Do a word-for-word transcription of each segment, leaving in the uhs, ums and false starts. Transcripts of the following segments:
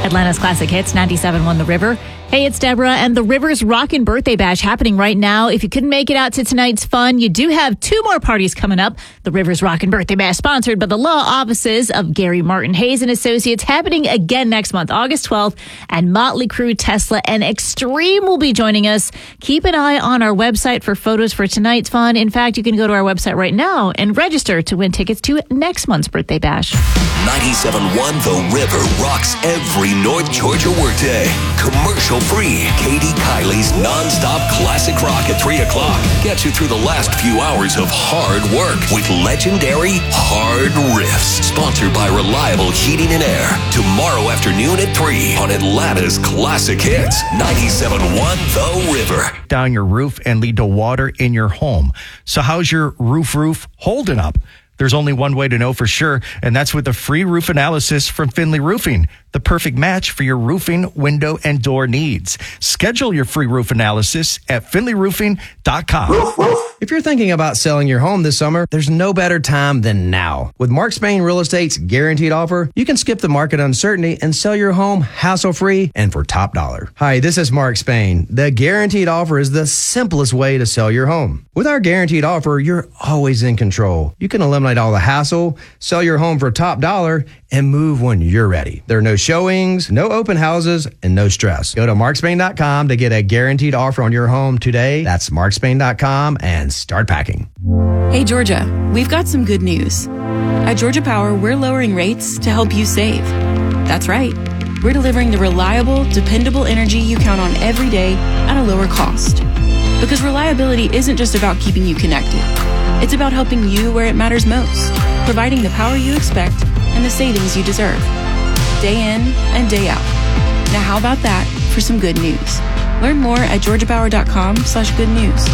Atlanta's Classic Hits, ninety-seven point one The River. Hey, it's Deborah, and the River's Rockin' Birthday Bash happening right now. If you couldn't make it out to tonight's fun, you do have two more parties coming up. The River's Rockin' Birthday Bash, sponsored by the law offices of Gary Martin Hayes and Associates, happening again next month, August twelfth, and Motley Crue, Tesla, and Extreme will be joining us. Keep an eye on our website for photos for tonight's fun. In fact, you can go to our website right now and register to win tickets to next month's Birthday Bash. ninety-seven point one The River rocks every North Georgia workday. Commercial free. Katie Kiley's non-stop classic rock at three o'clock gets you through the last few hours of hard work with legendary hard riffs. Sponsored by Reliable Heating and Air. Tomorrow afternoon at three on Atlanta's Classic Hits, ninety-seven point one The River. Down your roof and lead to water in your home. So how's your roof roof holding up? There's only one way to know for sure, and that's with a free roof analysis from Finley Roofing, the perfect match for your roofing, window, and door needs. Schedule your free roof analysis at finley roofing dot com. If you're thinking about selling your home this summer, there's no better time than now. With Mark Spain Real Estate's guaranteed offer, you can skip the market uncertainty and sell your home hassle-free and for top dollar. Hi, this is Mark Spain. The guaranteed offer is the simplest way to sell your home. With our guaranteed offer, you're always in control. You can eliminate all the hassle, sell your home for top dollar, and move when you're ready. There are no showings, no open houses, and no stress. Go to mark spain dot com to get a guaranteed offer on your home today. That's mark spain dot com and start packing. Hey, Georgia, we've got some good news. At Georgia Power, we're lowering rates to help you save. That's right. We're delivering the reliable, dependable energy you count on every day at a lower cost. Because reliability isn't just about keeping you connected. It's about helping you where it matters most, providing the power you expect and the savings you deserve, day in and day out. Now how about that for some good news? Learn more at georgia power dot com slash good news.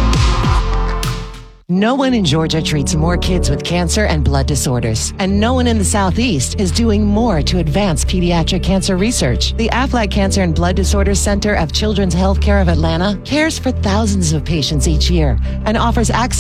No one in Georgia treats more kids with cancer and blood disorders. And no one in the Southeast is doing more to advance pediatric cancer research. The Aflac Cancer and Blood Disorders Center of Children's Healthcare of Atlanta cares for thousands of patients each year and offers access